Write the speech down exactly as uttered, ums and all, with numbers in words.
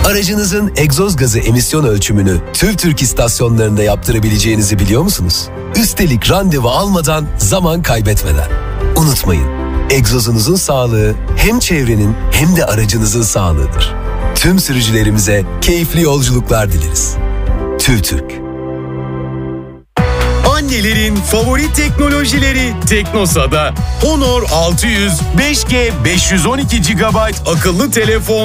Aracınızın egzoz gazı emisyon ölçümünü TÜVTÜRK istasyonlarında yaptırabileceğinizi biliyor musunuz? Üstelik randevu almadan, zaman kaybetmeden. Unutmayın, egzozunuzun sağlığı hem çevrenin hem de aracınızın sağlığıdır. Tüm sürücülerimize keyifli yolculuklar dileriz. TÜVTÜRK. Annelerin favori teknolojileri Teknosa'da. Honor altı yüz beş G beş yüz on iki gigabayt akıllı telefon